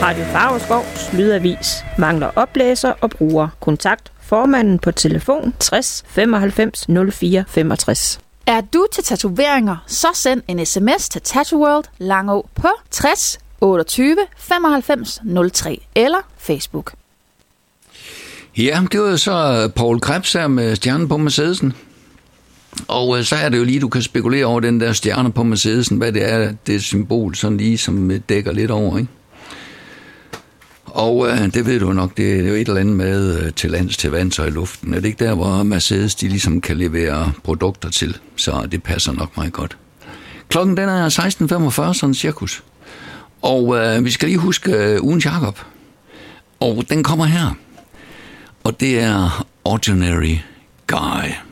Radio Favreskov Lydavis mangler oplæser og bruger. Kontakt formanden på telefon 60 95 04 65. Er du til tatoveringer, så send en sms til Tattoo World Langå på 60 28 95 03 eller Facebook. Ja, det var så Paul Krebs her med stjernen på Mercedesen. Og så er det jo lige, du kan spekulere over den der stjerne på Mercedesen, hvad det er, det symbol, sådan lige som dækker lidt over, ikke? Og det ved du nok, det er jo et eller andet med til lands, til vands og i luften. Er det ikke der, hvor Mercedes de ligesom kan levere produkter til? Så det passer nok meget godt. Klokken den er 16.45, sådan cirkus. Og vi skal lige huske ugens Jakob. Og den kommer her. Og det er Ordinary Guy.